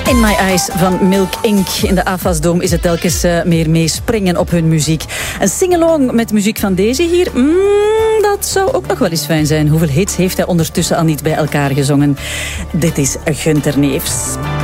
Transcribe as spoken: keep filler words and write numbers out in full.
In My Eyes van Milk Incorporated. In de A F A S-doom is het telkens uh, meer meespringen op hun muziek. Een sing-along met muziek van deze hier, mm, dat zou ook nog wel eens fijn zijn. Hoeveel hits heeft hij ondertussen al niet bij elkaar gezongen? Dit is Gunther Neefs.